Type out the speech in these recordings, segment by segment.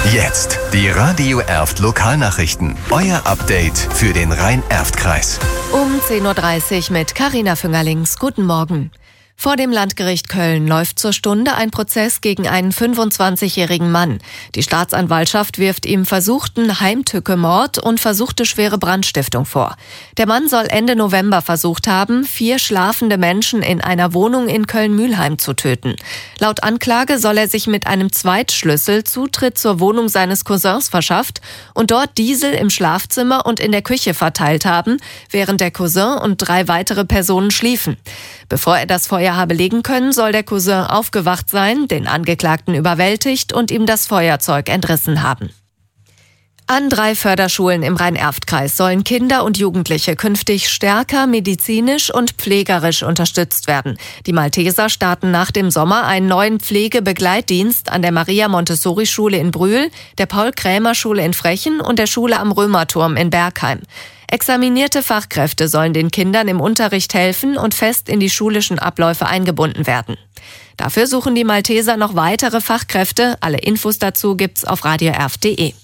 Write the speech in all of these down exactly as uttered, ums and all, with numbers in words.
Jetzt die Radio Erft Lokalnachrichten. Euer Update für den Rhein-Erft-Kreis. Um zehn Uhr dreißig mit Carina Füngerlings. Guten Morgen. Vor dem Landgericht Köln läuft zur Stunde ein Prozess gegen einen fünfundzwanzigjährigen Mann. Die Staatsanwaltschaft wirft ihm versuchten Heimtückemord und versuchte schwere Brandstiftung vor. Der Mann soll Ende November versucht haben, vier schlafende Menschen in einer Wohnung in Köln-Mühlheim zu töten. Laut Anklage soll er sich mit einem Zweitschlüssel Zutritt zur Wohnung seines Cousins verschafft und dort Diesel im Schlafzimmer und in der Küche verteilt haben, während der Cousin und drei weitere Personen schliefen. Bevor er das Feuer habe legen können, soll der Cousin aufgewacht sein, den Angeklagten überwältigt und ihm das Feuerzeug entrissen haben. An drei Förderschulen im Rhein-Erft-Kreis sollen Kinder und Jugendliche künftig stärker medizinisch und pflegerisch unterstützt werden. Die Malteser starten nach dem Sommer einen neuen Pflegebegleitdienst an der Maria-Montessori-Schule in Brühl, der Paul-Krämer-Schule in Frechen und der Schule am Römerturm in Bergheim. Examinierte Fachkräfte sollen den Kindern im Unterricht helfen und fest in die schulischen Abläufe eingebunden werden. Dafür suchen die Malteser noch weitere Fachkräfte. Alle Infos dazu gibt's auf radio erft punkt de.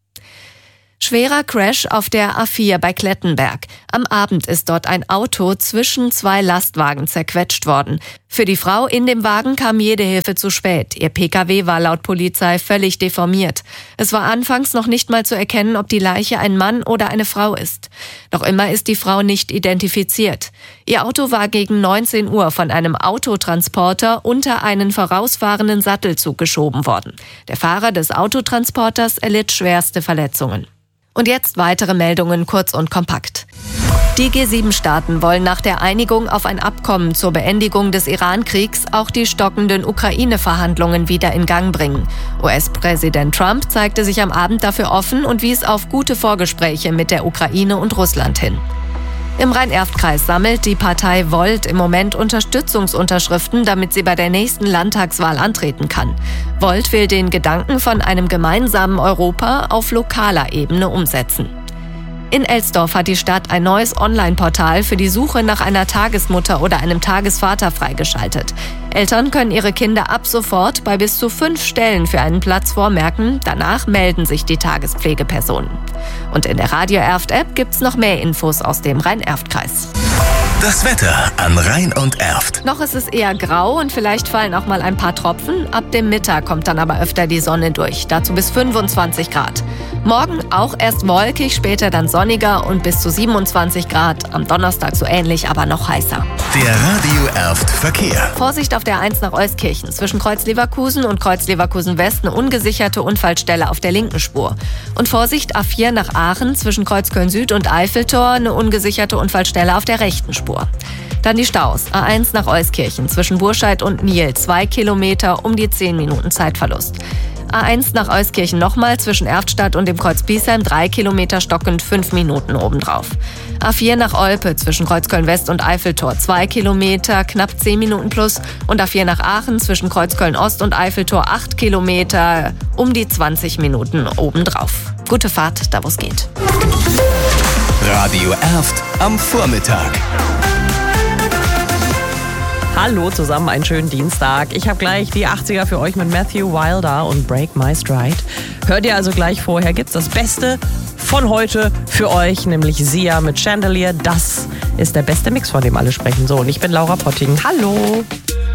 Schwerer Crash auf der A vier bei Klettenberg. Am Abend ist dort ein Auto zwischen zwei Lastwagen zerquetscht worden. Für die Frau in dem Wagen kam jede Hilfe zu spät. Ihr Pkw war laut Polizei völlig deformiert. Es war anfangs noch nicht mal zu erkennen, ob die Leiche ein Mann oder eine Frau ist. Noch immer ist die Frau nicht identifiziert. Ihr Auto war gegen neunzehn Uhr von einem Autotransporter unter einen vorausfahrenden Sattelzug geschoben worden. Der Fahrer des Autotransporters erlitt schwerste Verletzungen. Und jetzt weitere Meldungen kurz und kompakt. Die G sieben Staaten wollen nach der Einigung auf ein Abkommen zur Beendigung des Iran-Kriegs auch die stockenden Ukraine-Verhandlungen wieder in Gang bringen. U S-Präsident Trump zeigte sich am Abend dafür offen und wies auf gute Vorgespräche mit der Ukraine und Russland hin. Im Rhein-Erft-Kreis sammelt die Partei Volt im Moment Unterstützungsunterschriften, damit sie bei der nächsten Landtagswahl antreten kann. Volt will den Gedanken von einem gemeinsamen Europa auf lokaler Ebene umsetzen. In Elsdorf hat die Stadt ein neues Online-Portal für die Suche nach einer Tagesmutter oder einem Tagesvater freigeschaltet. Eltern können ihre Kinder ab sofort bei bis zu fünf Stellen für einen Platz vormerken. Danach melden sich die Tagespflegepersonen. Und in der Radio Erft-App gibt's noch mehr Infos aus dem Rhein-Erft-Kreis. Das Wetter an Rhein und Erft. Noch ist es eher grau und vielleicht fallen auch mal ein paar Tropfen. Ab dem Mittag kommt dann aber öfter die Sonne durch. Dazu bis fünfundzwanzig Grad. Morgen auch erst wolkig, später dann sonniger und bis zu siebenundzwanzig Grad. Am Donnerstag so ähnlich, aber noch heißer. Der Radio Erft Verkehr. Vorsicht auf der eins nach Euskirchen. Zwischen Kreuz Leverkusen und Kreuz Leverkusen West eine ungesicherte Unfallstelle auf der linken Spur. Und Vorsicht A vier nach Aachen. Zwischen Kreuz Köln Süd und Eiffeltor eine ungesicherte Unfallstelle auf der rechten Spur. Dann die Staus. A eins nach Euskirchen. Zwischen Burscheid und Niel. Zwei Kilometer um die zehn Minuten Zeitverlust. A eins nach Euskirchen nochmal zwischen Erftstadt und dem Kreuz Biesheim, drei Kilometer stockend, fünf Minuten obendrauf. A vier nach Olpe zwischen Kreuz Köln West und Eiffeltor, zwei Kilometer, knapp zehn Minuten plus. Und A vier nach Aachen zwischen Kreuz Köln Ost und Eiffeltor, acht Kilometer, um die zwanzig Minuten obendrauf. Gute Fahrt, da wo es geht. Radio Erft am Vormittag. Hallo zusammen, einen schönen Dienstag. Ich habe gleich die achtziger für euch mit Matthew Wilder und Break My Stride. Hört ihr also gleich vorher, gibt's das Beste von heute für euch, nämlich Sia mit Chandelier. Das ist der beste Mix, von dem alle sprechen. So, und ich bin Laura Potting. Hallo!